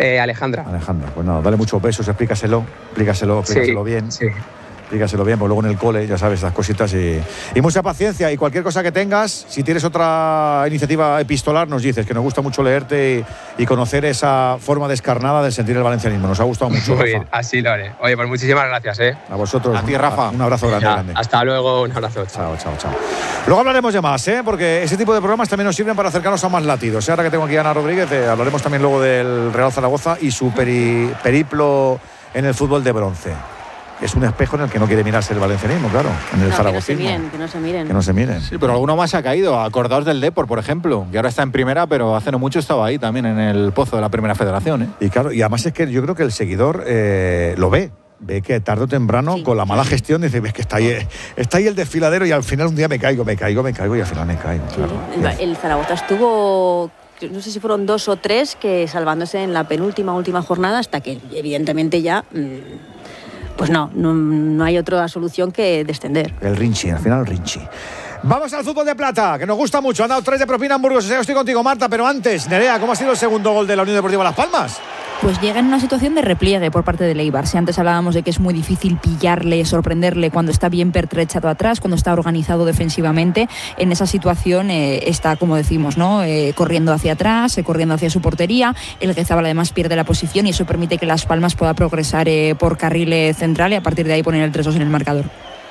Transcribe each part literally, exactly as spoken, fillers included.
Eh, Alejandra. Alejandra, pues nada, dale muchos besos, explícaselo, explícaselo, explícaselo sí, bien. Sí. Dígaselo bien, pues luego en el cole, ya sabes, esas cositas y, y mucha paciencia. Y cualquier cosa que tengas, si tienes otra iniciativa epistolar, nos dices, que nos gusta mucho leerte y, y conocer esa forma descarnada de sentir el valencianismo. Nos ha gustado mucho, Muy Rafa. bien, así lo haré. Oye, pues muchísimas gracias, ¿eh? A vosotros. A ti, Rafa. Un abrazo grande, Ya, grande. Hasta luego, un abrazo. Chao, chao, chao. Luego hablaremos de más, ¿eh? Porque ese tipo de programas también nos sirven para acercarnos a más latidos. Ahora que tengo aquí a Ana Rodríguez, eh, hablaremos también luego del Real Zaragoza y su peri, periplo en el fútbol de bronce. Es un espejo en el que no quiere mirarse el valencianismo, claro, en el no, zaragocismo. Que no se miren, que no se miren. Que no se miren. Sí, pero alguno más ha caído. Acordaos del Depor, por ejemplo, que ahora está en primera, pero hace no mucho estaba ahí también en el pozo de la primera federación, ¿eh? Y claro, y además es que yo creo que el seguidor eh, lo ve. Ve que tarde o temprano, sí, con la mala gestión, dice, ves que está ahí, está ahí el desfiladero y al final un día me caigo, me caigo, me caigo y al final me caigo. Sí, Claro. el, el Zaragoza estuvo, no sé si fueron dos o tres, que salvándose en la penúltima, última jornada, hasta que evidentemente ya... Mmm, pues no, no, no hay otra solución que descender. El Rinchi, al final el Rinchi. Vamos al fútbol de plata, que nos gusta mucho. Han dado tres de propina en Burgos. Estoy contigo, Marta, pero antes, Nerea, ¿cómo ha sido el segundo gol de la Unión Deportiva Las Palmas? Pues llega en una situación de repliegue por parte del Eibar. Si antes hablábamos de que es muy difícil pillarle, sorprenderle cuando está bien pertrechado atrás, cuando está organizado defensivamente, en esa situación eh, está, como decimos, ¿no? Eh, corriendo hacia atrás, eh, corriendo hacia su portería. El Guezabal además pierde la posición y eso permite que Las Palmas pueda progresar eh, por carril eh, central y a partir de ahí poner el tres dos en el marcador.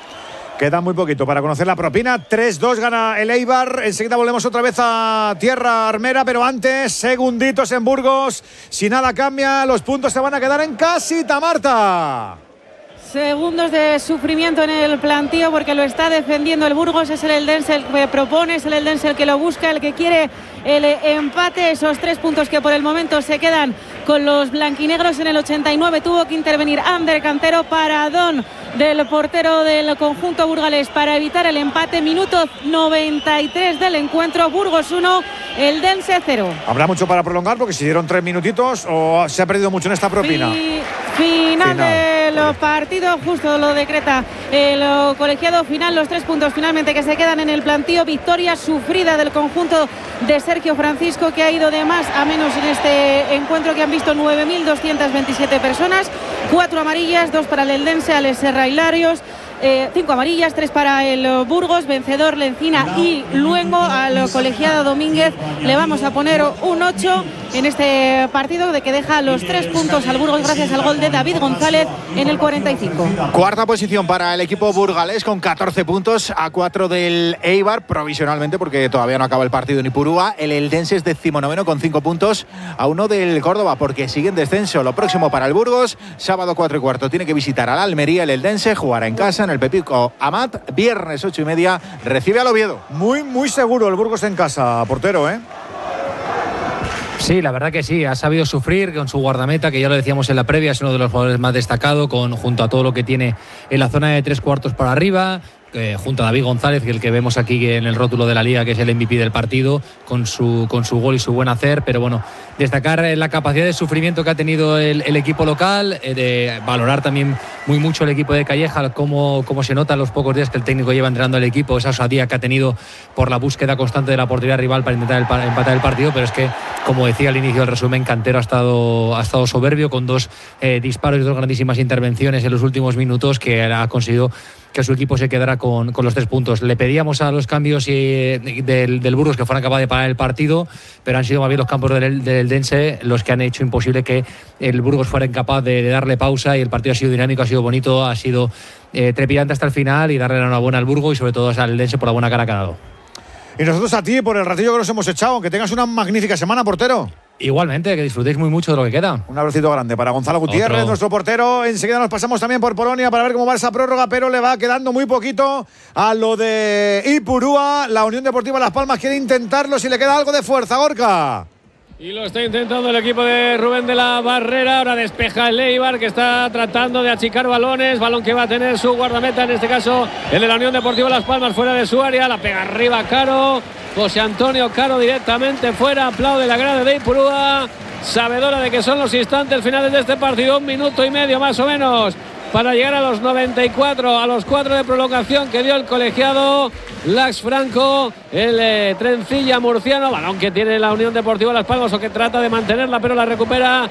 Queda muy poquito para conocer la propina. tres dos gana el Eibar. Enseguida volvemos otra vez a tierra armera, pero antes, segunditos en Burgos. Si nada cambia, los puntos se van a quedar en casita, Marta. Segundos de sufrimiento en el plantío porque lo está defendiendo el Burgos. Es el Eldense el que propone, es el Eldense el que lo busca, el que quiere el empate. Esos tres puntos que por el momento se quedan con los blanquinegros. En el ochenta y nueve tuvo que intervenir Ander Cantero, paradón del portero del conjunto burgalés para evitar el empate. Minuto noventa y tres del encuentro. Burgos uno, Eldense cero. Habrá mucho para prolongar porque si dieron tres minutitos o se ha perdido mucho en esta propina. Fi- final, final del partido, justo lo decreta el colegiado final. Los tres puntos finalmente que se quedan en el plantío. Victoria sufrida del conjunto de Sergio Francisco, que ha ido de más a menos en este encuentro, que han visto nueve mil doscientas veintisiete personas. Cuatro amarillas, dos para el Eldense, Alex Serra Hilarios. Eh, cinco amarillas, tres para el Burgos, vencedor Lencina y Luengo. Al colegiado Domínguez le vamos a poner un ocho en este partido, de que deja los tres puntos al Burgos gracias al gol de David González en el cuarenta y cinco. Cuarta posición para el equipo burgalés con catorce puntos, a cuatro del Eibar provisionalmente porque todavía no acaba el partido en Ipurúa. El Eldense es decimonoveno con cinco puntos, a uno del Córdoba porque sigue en descenso. Lo próximo para el Burgos, sábado cuatro y cuarto tiene que visitar al Almería. El Eldense jugará en casa en el Pepico Amat. Viernes ocho y media recibe al Oviedo. Muy, muy seguro el Burgos en casa, portero, ¿eh? Sí, la verdad que sí, ha sabido sufrir con su guardameta, que ya lo decíamos en la previa, es uno de los jugadores más destacados, con, junto a todo lo que tiene en la zona de tres cuartos para arriba. Eh, junto a David González, que el que vemos aquí en el rótulo de la Liga, que es el M V P del partido, con su, con su gol y su buen hacer. Pero bueno, destacar la capacidad de sufrimiento que ha tenido el, el equipo local, eh, de valorar también muy mucho el equipo de Calleja, cómo, cómo se nota en los pocos días que el técnico lleva entrenando al equipo, esa osadía que ha tenido por la búsqueda constante de la portería rival para intentar el, empatar el partido. Pero es que, como decía al inicio del resumen, Cantero ha estado, ha estado soberbio, con dos eh, disparos y dos grandísimas intervenciones en los últimos minutos, que ha conseguido que su equipo se quedara con, con los tres puntos. Le pedíamos a los cambios y, del, del Burgos que fueran capaces de parar el partido, pero han sido más bien los campos del, del Eldense los que han hecho imposible que el Burgos fuera incapaz de, de darle pausa, y el partido ha sido dinámico, ha sido bonito, ha sido eh, trepidante hasta el final, y darle la enhorabuena al Burgos y sobre todo al Eldense por la buena cara que ha dado. Y nosotros a ti por el ratillo que nos hemos echado. Que tengas una magnífica semana, portero. Igualmente, que disfrutéis muy mucho de lo que queda. Un abracito grande para Gonzalo Gutiérrez, Otro. nuestro portero. Enseguida nos pasamos también por Polonia para ver cómo va esa prórroga, pero le va quedando muy poquito a lo de Ipurúa. La Unión Deportiva Las Palmas quiere intentarlo si le queda algo de fuerza, Gorka. Y lo está intentando el equipo de Rubén de la Barrera. Ahora despeja el Eibar, que está tratando de achicar balones. Balón que va a tener su guardameta, en este caso el de la Unión Deportiva Las Palmas, fuera de su área. La pega arriba Caro. José Antonio Caro directamente fuera. Aplaude la grada de Ipurúa, sabedora de que son los instantes finales de este partido. Un minuto y medio más o menos para llegar a los noventa y cuatro, a los cuatro de prolongación que dio el colegiado Lax Franco, el eh, trencilla murciano. Balón que tiene la Unión Deportiva Las Palmas, o que trata de mantenerla, pero la recupera